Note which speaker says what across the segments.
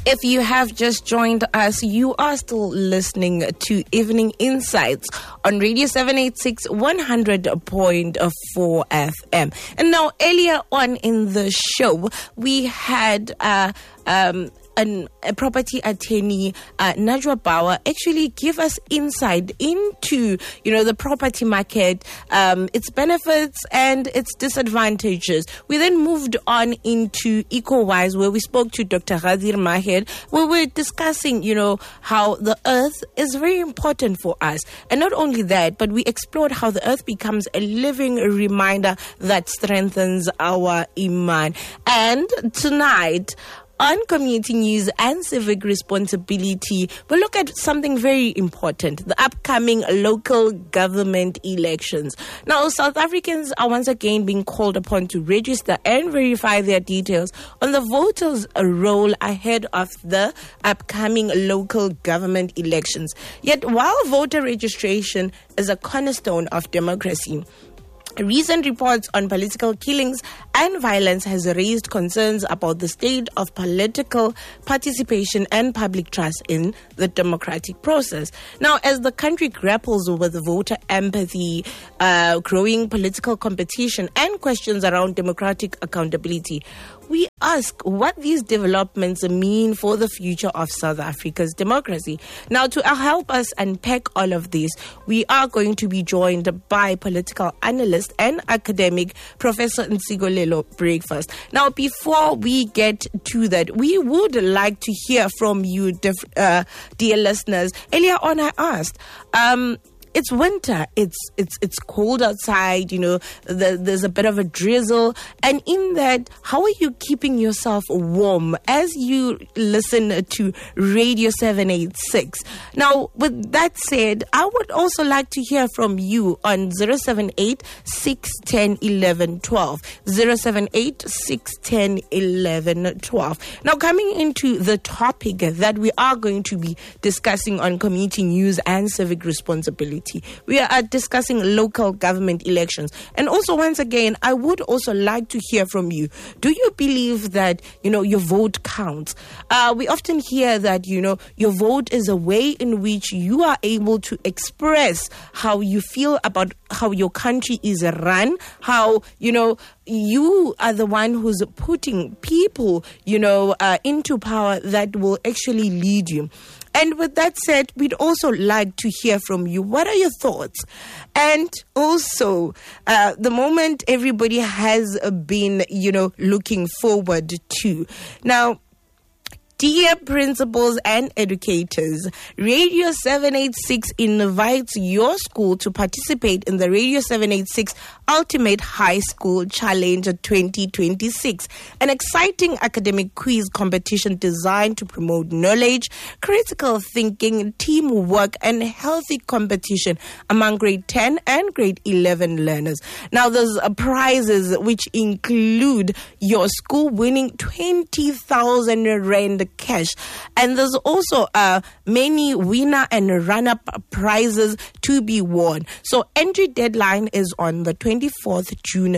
Speaker 1: If you have just joined us, you are still listening to Evening Insights on Radio 786 100.4 FM. And now, earlier on in the show, we had a property attorney, Najwa Bauer, actually give us insight into, the property market, its benefits and its disadvantages. We then moved on into EcoWise, where we spoke to Dr. Ghadir Maher, where we're discussing, how the earth is very important for us. And not only that, but we explored how the earth becomes a living reminder that strengthens our iman. And tonight, on community news and civic responsibility, we'll look at something very important, the upcoming local government elections. Now, South Africans are once again being called upon to register and verify their details on the voters' roll ahead of the upcoming local government elections. Yet, while voter registration is a cornerstone of democracy, recent reports on political killings and violence has raised concerns about the state of political participation and public trust in the democratic process. Now, as the country grapples with voter empathy, growing political competition, and questions around democratic accountability, we ask what these developments mean for the future of South Africa's democracy. Now, to help us unpack all of this, we are going to be joined by political analyst and academic Professor Nsigolelo Breakfast. Now, before we get to that, we would like to hear from you, dear listeners. Earlier on, I asked, it's winter, it's cold outside, there's a bit of a drizzle. And in that, how are you keeping yourself warm as you listen to Radio 786? Now, with that said, I would also like to hear from you on 078 610 1112. 078 610 1112. Now, coming into the topic that we are going to be discussing on community news and civic responsibility, we are discussing local government elections. And also, once again, I would also like to hear from you. Do you believe that, your vote counts? We often hear that, your vote is a way in which you are able to express how you feel about how your country is run, how, you are the one who's putting people, into power that will actually lead you. And with that said, we'd also like to hear from you. What are your thoughts? And also, the moment everybody has been, looking forward to. Now, dear principals and educators, Radio 786 invites your school to participate in the Radio 786 Ultimate High School Challenge 2026, an exciting academic quiz competition designed to promote knowledge, critical thinking, teamwork, and healthy competition among grade 10 and grade 11 learners. Now, there's prizes which include your school winning 20,000 Rand cash, and there's also many winner and run-up prizes to be won. So entry deadline is on the 24th June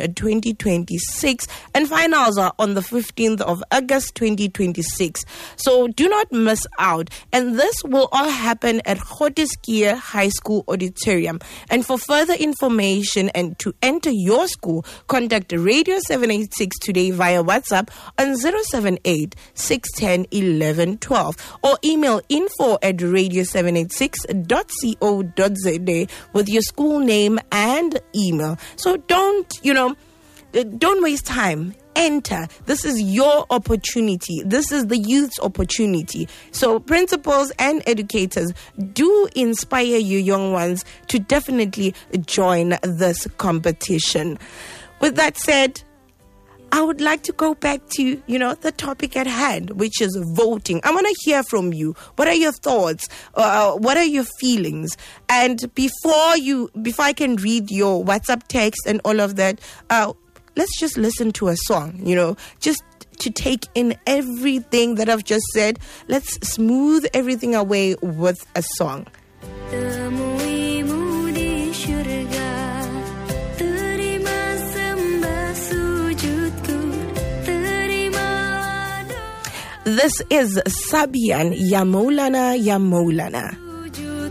Speaker 1: 2026, and finals are on the 15th of August 2026. So do not miss out, and this will all happen at Grooteskier High School Auditorium. And for further information and to enter your school, contact Radio 786 today via WhatsApp on 078 610 1112 or email info@radio786.co.za with your school name and email. So don't waste time. Enter. This is your opportunity. This is the youth's opportunity. So principals and educators, do inspire your young ones to definitely join this competition. With that said, I would like to go back to, the topic at hand, which is voting. I want to hear from you. What are your thoughts? What are your feelings? And before I can read your WhatsApp text and all of that, let's just listen to a song, just to take in everything that I've just said. Let's smooth everything away with a song. This is Sabian Ya Maulana Ya Maulana.